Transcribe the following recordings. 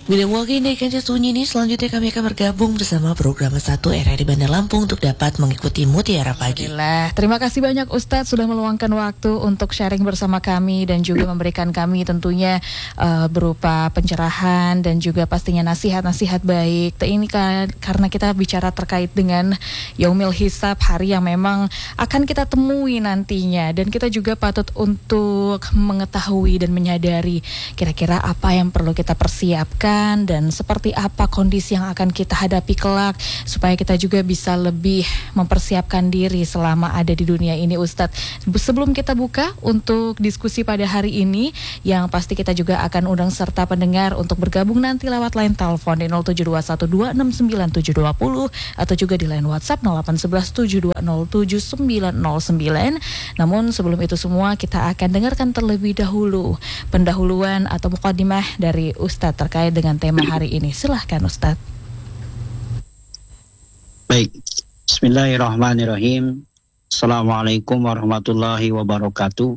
Bila mewakili Kanca Sunyi ini, selanjutnya kami akan bergabung bersama program 1 RRI Bandar Lampung untuk dapat mengikuti Mutiara Pagi. Alhamdulillah, terima kasih banyak Ustadz sudah meluangkan waktu untuk sharing bersama kami dan juga memberikan kami tentunya berupa pencerahan dan juga pastinya nasihat-nasihat baik. Ini karena kita bicara terkait dengan Yaumil Hisab, hari yang memang akan kita temui nantinya, dan kita juga patut untuk mengetahui dan menyadari kira-kira apa yang perlu kita persiapkan dan seperti apa kondisi yang akan kita hadapi kelak, supaya kita juga bisa lebih mempersiapkan diri selama ada di dunia ini, Ustadz. Sebelum kita buka untuk diskusi pada hari ini, yang pasti kita juga akan undang serta pendengar untuk bergabung nanti lewat line telepon di 0721269720 atau juga di line WhatsApp 081172070909. Namun sebelum itu semua, kita akan dengarkan terlebih dahulu pendahuluan atau mukadimah dari Ustadz terkait dengan tema hari ini. Silahkan Ustadz. Baik, bismillahirrahmanirrahim. Assalamualaikum warahmatullahi wabarakatuh.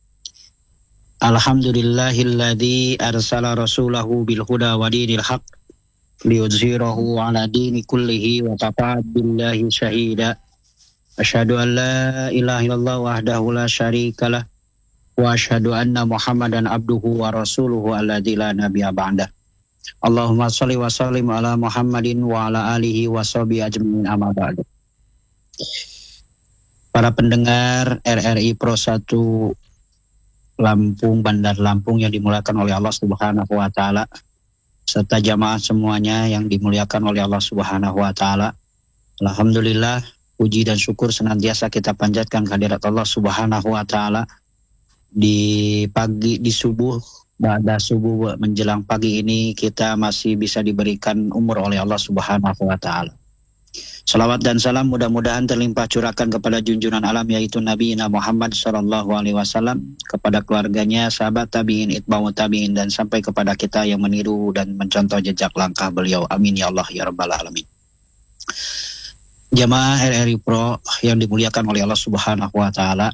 Alhamdulillahilladzi arsala rasulahu bil huda wa dinil haq liyudhhirahu ala dini kullihi wa kafa billahi syahida. Asyhadu an la ilaha illallah wahdahu la syarikalah wa asyhadu anna Muhammadan abduhu wa rasuluhu alladzi la nabiyya ba'dah. Allahumma sholli wa sallim ala Muhammadin wa ala alihi wa sahbihi ajmain, amma ba'du. Para pendengar RRI Pro 1 Lampung, Bandar Lampung yang dimuliakan oleh Allah Subhanahu wa taala, serta jamaah semuanya yang dimuliakan oleh Allah Subhanahu wa taala. Alhamdulillah, puji dan syukur senantiasa kita panjatkan kehadirat Allah Subhanahu wa taala di pagi, di subuh, pada subuh menjelang pagi ini kita masih bisa diberikan umur oleh Allah Subhanahu wa taala. Salawat dan salam mudah-mudahan terlimpah curahkan kepada junjungan alam, yaitu Nabi Muhammad sallallahu alaihi wasallam, kepada keluarganya, sahabat tabi'in, itba'ut tabi'in, dan sampai kepada kita yang meniru dan mencontoh jejak langkah beliau. Amin ya Allah ya rabbal alamin. Jamaah RRI Pro yang dimuliakan oleh Allah Subhanahu wa taala,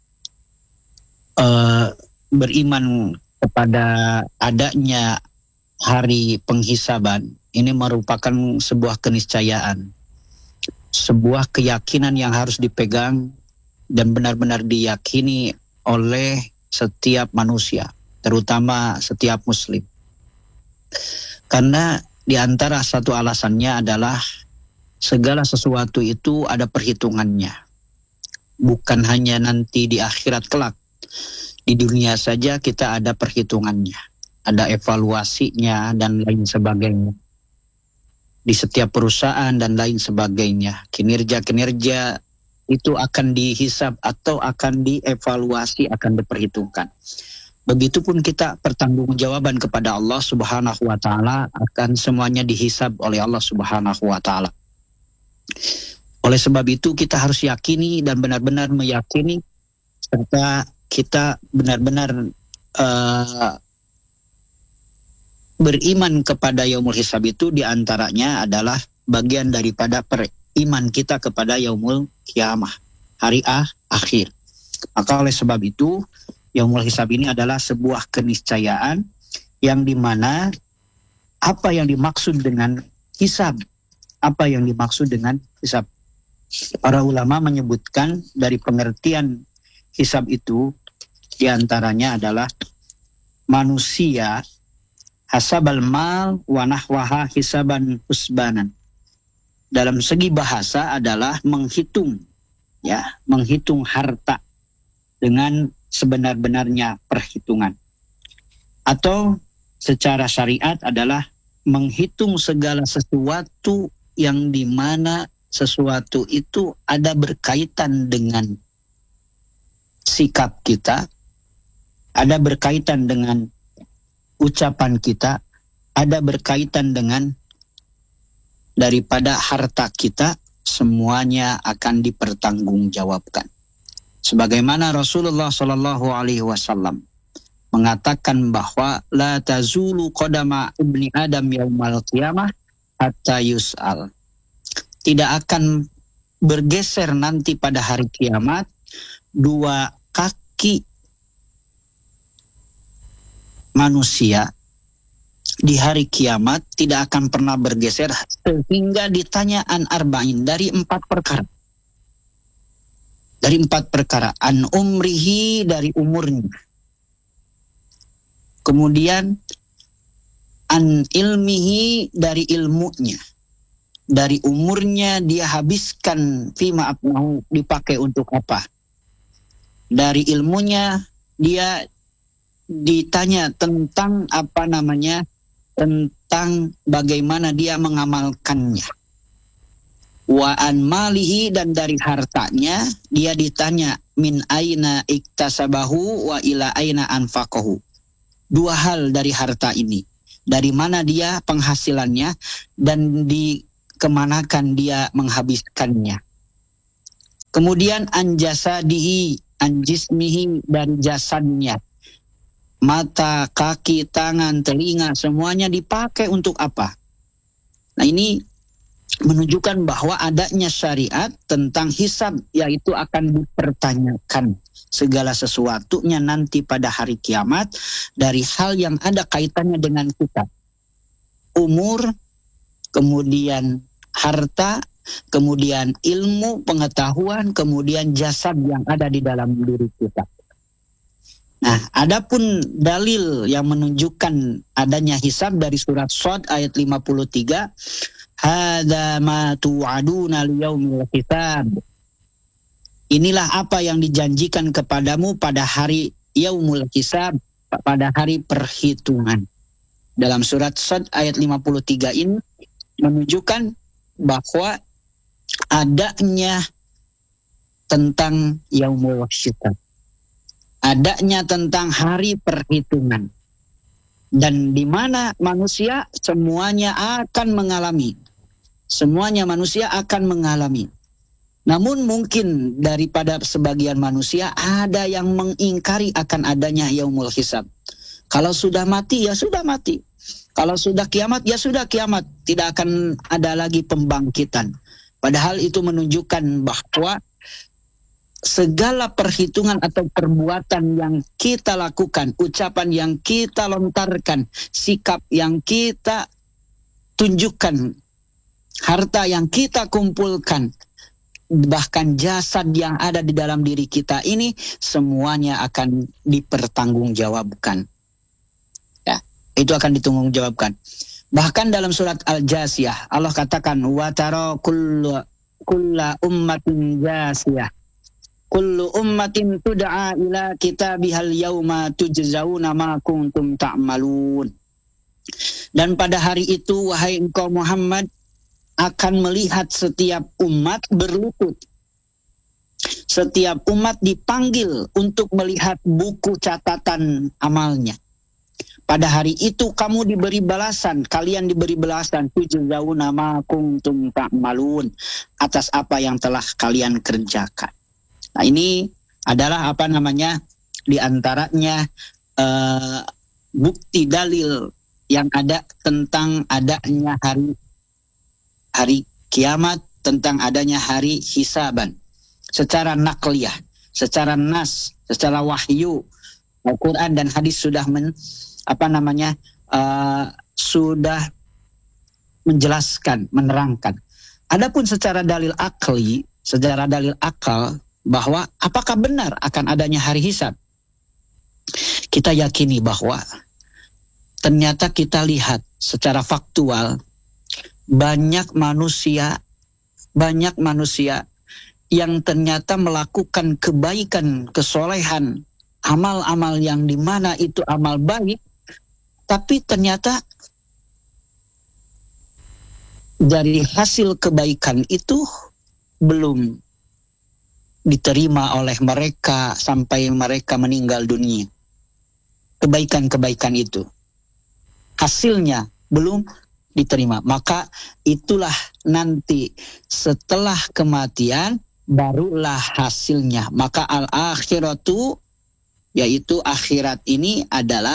beriman kepada adanya hari penghisaban ini merupakan sebuah keniscayaan, sebuah keyakinan yang harus dipegang dan benar-benar diyakini oleh setiap manusia, terutama setiap muslim. Karena di antara satu alasannya adalah segala sesuatu itu ada perhitungannya. Bukan hanya nanti di akhirat kelak, di dunia saja kita ada perhitungannya, ada evaluasinya dan lain sebagainya. Di setiap perusahaan dan lain sebagainya, kinerja-kinerja itu akan dihisab atau akan dievaluasi, akan diperhitungkan. Begitupun kita pertanggungjawaban kepada Allah Subhanahu wa taala, akan semuanya dihisab oleh Allah Subhanahu wa taala. Oleh sebab itu kita harus yakini dan benar-benar meyakini, serta kita benar-benar beriman kepada Yaumul Hisab. Itu diantaranya adalah bagian daripada iman kita kepada Yaumul Qiyamah, hari akhir. Maka oleh sebab itu Yaumul Hisab ini adalah sebuah keniscayaan yang dimana apa yang dimaksud dengan hisab, apa yang dimaksud dengan hisab. Para ulama menyebutkan dari pengertian hisab itu diantaranya adalah manusia hasabal mal wa nahwaha hisaban husbanan. Dalam segi bahasa adalah menghitung, ya, menghitung harta dengan sebenar-benarnya perhitungan. Atau secara syariat adalah menghitung segala sesuatu yang dimana sesuatu itu ada berkaitan dengan sikap kita, ada berkaitan dengan ucapan kita, ada berkaitan dengan daripada harta kita, semuanya akan dipertanggungjawabkan. Sebagaimana Rasulullah Shallallahu Alaihi Wasallam mengatakan bahwa la tazulu qadama ibni Adam yaumal qiyamah hatta yus'al. Tidak akan bergeser nanti pada hari kiamat dua kaki manusia di hari kiamat tidak akan pernah bergeser sehingga ditanya an arba'in, dari 4 perkara. Dari 4 perkara. An umrihi, dari umurnya. Kemudian an ilmihi, dari ilmunya. Dari umurnya dia habiskan fima abnahu, dipakai untuk apa. Dari ilmunya dia ditanya tentang tentang bagaimana dia mengamalkannya. Wa an malihi, dan dari hartanya dia ditanya min aina iktasabahu wa ila aina anfaqahu. 2 hal dari harta ini. Dari mana dia penghasilannya dan kemanakan dia menghabiskannya. Kemudian an jasadihi, an jismihi, dari jasadnya. Mata, kaki, tangan, telinga, semuanya dipakai untuk apa? Nah, ini menunjukkan bahwa adanya syariat tentang hisab, yaitu akan dipertanyakan segala sesuatunya nanti pada hari kiamat dari hal yang ada kaitannya dengan kita. Umur, kemudian harta, kemudian ilmu, pengetahuan, kemudian jasad yang ada di dalam diri kita. Nah, adapun dalil yang menunjukkan adanya hisab dari surat Shad ayat 53, hadza ma tu'aduna liyaumil hisab. Inilah apa yang dijanjikan kepadamu pada hari yaumul hisab, pada hari perhitungan. Dalam surat Shad ayat 53 ini menunjukkan bahwa adanya tentang yaumul hisab. Adanya tentang hari perhitungan. Dan di mana manusia semuanya akan mengalami. Semuanya manusia akan mengalami. Namun mungkin daripada sebagian manusia ada yang mengingkari akan adanya yaumul hisab. Kalau sudah mati, ya sudah mati. Kalau sudah kiamat, ya sudah kiamat. Tidak akan ada lagi pembangkitan. Padahal itu menunjukkan bahwa segala perhitungan atau perbuatan yang kita lakukan, ucapan yang kita lontarkan, sikap yang kita tunjukkan, harta yang kita kumpulkan, bahkan jasad yang ada di dalam diri kita ini, semuanya akan dipertanggungjawabkan. Ya, itu akan ditanggungjawabkan. Bahkan dalam surat Al-Jasiyah, Allah katakan, wa tara kulla ummatin jasiyah. Kullu ummatin tud'a ila kitabihal yauma tujzauna ma kuntum ta'malun. Dan pada hari itu, wahai engkau Muhammad, akan melihat setiap umat berlutut. Setiap umat dipanggil untuk melihat buku catatan amalnya. Pada hari itu kamu diberi balasan, kalian diberi balasan, tujzauna ma kuntum ta'malun, atas apa yang telah kalian kerjakan. Nah, ini adalah di antaranya bukti dalil yang ada tentang adanya hari kiamat, tentang adanya hari hisaban. Secara nakliyah, secara nas, secara wahyu, Al-Quran dan hadis sudah sudah menjelaskan, menerangkan. Adapun secara dalil akli, secara dalil akal, bahwa apakah benar akan adanya hari hisab? Kita yakini bahwa ternyata kita lihat secara faktual banyak manusia yang ternyata melakukan kebaikan, kesolehan, amal-amal yang dimana itu amal baik, tapi ternyata dari hasil kebaikan itu belum diterima oleh mereka sampai mereka meninggal dunia. Kebaikan-kebaikan itu hasilnya belum diterima. Maka itulah nanti setelah kematian barulah hasilnya. Maka al-akhiratu, yaitu akhirat ini adalah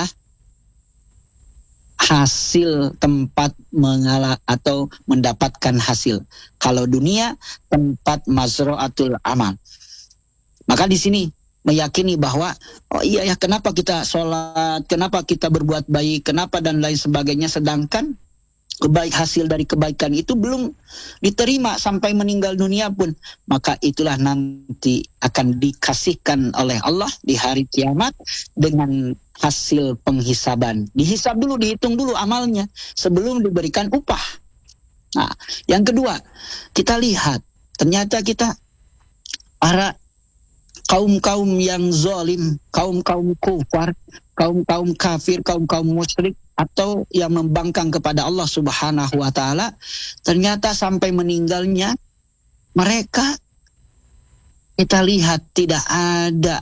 hasil tempat atau mendapatkan hasil. Kalau dunia tempat mazra'atul amal. Maka di sini meyakini bahwa oh iya ya, kenapa kita sholat, kenapa kita berbuat baik, kenapa dan lain sebagainya, sedangkan hasil dari kebaikan itu belum diterima sampai meninggal dunia pun. Maka itulah nanti akan dikasihkan oleh Allah di hari kiamat dengan hasil penghisaban. Dihisab dulu, dihitung dulu amalnya sebelum diberikan upah. Nah, yang kedua, kita lihat ternyata kita para kaum-kaum yang zalim, kaum-kaum kufar, kaum-kaum kafir, kaum-kaum musyrik, atau yang membangkang kepada Allah Subhanahu wa Ta'ala, ternyata sampai meninggalnya mereka, kita lihat tidak ada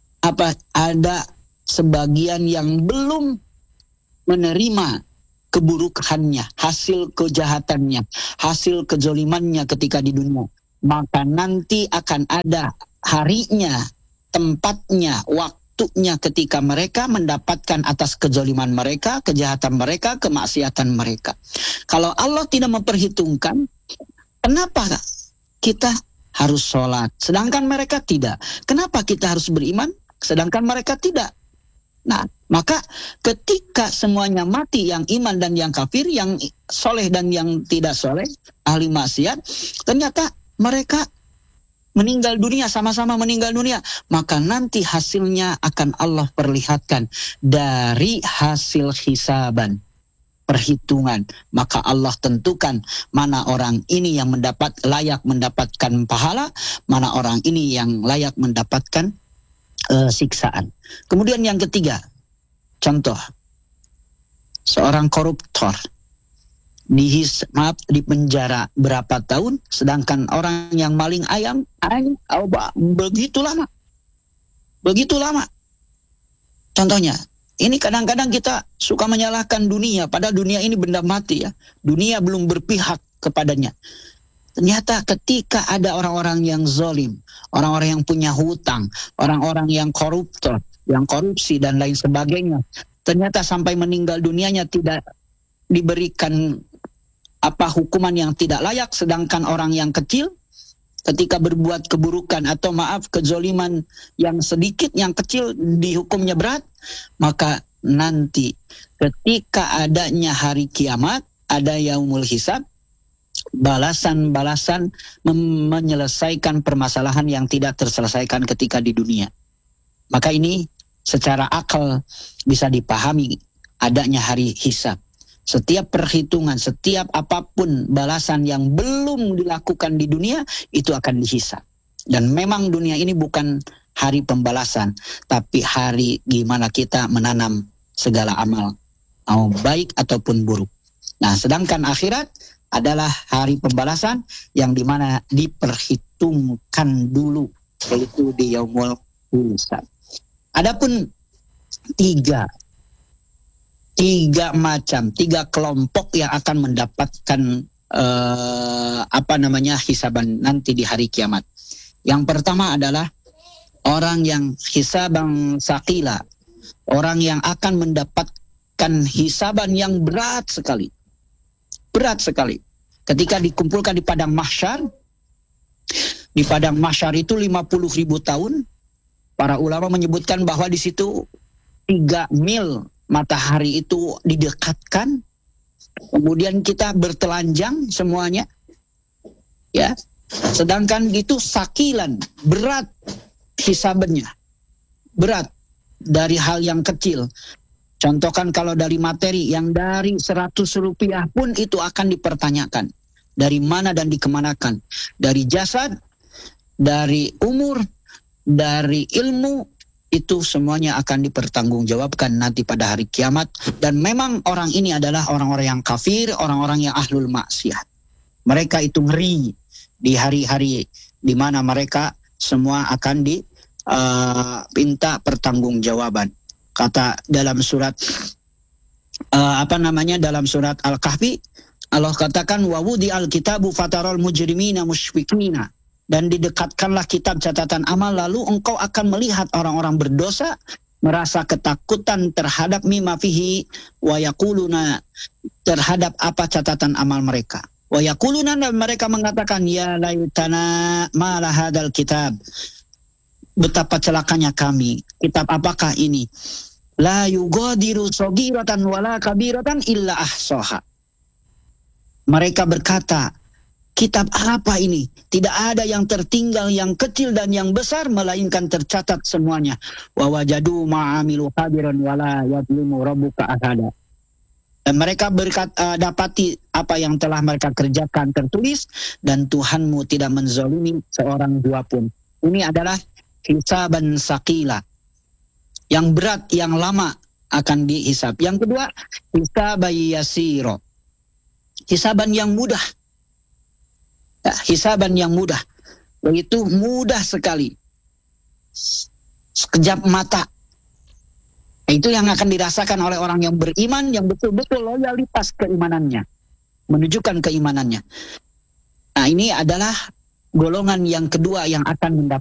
sebagian yang belum menerima keburukannya, hasil kejahatannya, hasil kezolimannya ketika di dunia. Maka nanti akan ada harinya, tempatnya, waktunya ketika mereka mendapatkan atas kezaliman mereka, kejahatan mereka, kemaksiatan mereka. Kalau Allah tidak memperhitungkan, kenapa kita harus sholat sedangkan mereka tidak? Kenapa kita harus beriman sedangkan mereka tidak? Nah, maka ketika semuanya mati, yang iman dan yang kafir, yang soleh dan yang tidak soleh, ahli maksiat, ternyata mereka meninggal dunia, sama-sama meninggal dunia. Maka nanti hasilnya akan Allah perlihatkan dari hasil hisaban, perhitungan. Maka Allah tentukan mana orang ini yang layak mendapatkan pahala, mana orang ini yang layak mendapatkan siksaan. Kemudian yang ketiga, contoh seorang koruptor di penjara berapa tahun, sedangkan orang yang maling ayam begitu lama. Contohnya, ini kadang-kadang kita suka menyalahkan dunia, padahal dunia ini benda mati ya. Dunia belum berpihak kepadanya. Ternyata ketika ada orang-orang yang zalim, orang-orang yang punya hutang, orang-orang yang koruptor, yang korupsi dan lain sebagainya, ternyata sampai meninggal dunianya tidak diberikan hukuman yang tidak layak, sedangkan orang yang kecil ketika berbuat keburukan atau kezoliman yang sedikit, yang kecil dihukumnya berat. Maka nanti ketika adanya hari kiamat, ada yaumul hisab, balasan-balasan menyelesaikan permasalahan yang tidak terselesaikan ketika di dunia. Maka ini secara akal bisa dipahami adanya hari hisab. Setiap perhitungan, setiap apapun balasan yang belum dilakukan di dunia, itu akan dihisab. Dan memang dunia ini bukan hari pembalasan, tapi hari gimana kita menanam segala amal, mau baik ataupun buruk. Nah, sedangkan akhirat adalah hari pembalasan yang dimana diperhitungkan dulu, yaitu di yaumul hisab. Adapun tiga kelompok yang akan mendapatkan hisaban nanti di hari kiamat. Yang pertama adalah orang yang hisaban saqila, orang yang akan mendapatkan hisaban yang berat sekali. Ketika dikumpulkan di padang mahsyar, itu 50.000 tahun. Para ulama menyebutkan bahwa di situ 3 mil matahari itu didekatkan, kemudian kita bertelanjang semuanya, ya. Sedangkan itu sakilan, berat hisabannya, berat dari hal yang kecil. Contohkan kalau dari materi yang dari 100 rupiah pun itu akan dipertanyakan. Dari mana dan dikemanakan? Dari jasad, dari umur, dari ilmu, itu semuanya akan dipertanggungjawabkan nanti pada hari kiamat. Dan memang orang ini adalah orang-orang yang kafir, orang-orang yang ahlul maksiat. Mereka itu ngeri di hari-hari di mana mereka semua akan diminta pertanggungjawaban. Kata dalam surat dalam surat Al-Kahfi, Allah katakan wa wudi al-kitabu fataral mujrimina musyfiqina, dan didekatkanlah kitab catatan amal, lalu engkau akan melihat orang-orang berdosa merasa ketakutan terhadap mimma fihi wa yaquluna, terhadap apa catatan amal mereka. Wa yaquluna, dan mereka mengatakan ya laitana ma la hadzal kitab, betapa celakanya kami. Kitab apakah ini? La yugadiru shagiratan wala kabiratan illa ahsaha. Mereka berkata, kitab apa ini? Tidak ada yang tertinggal, yang kecil dan yang besar, melainkan tercatat semuanya. Wa wajadu ma'amilu hadiran wala yadlimu rabbuka ahada. Dan mereka dapati apa yang telah mereka kerjakan tertulis, dan Tuhanmu tidak menzalimi seorang jua pun. Ini adalah hisaban sakila, yang berat, yang lama akan dihisab. Yang kedua, hisaban yasiro, hisaban yang mudah. Ya, hisaban yang mudah, yaitu mudah sekali, sekejap mata. Itu yang akan dirasakan oleh orang yang beriman, yang betul-betul loyalitas keimanannya, menunjukkan keimanannya. Nah, ini adalah golongan yang kedua yang akan mendapatkan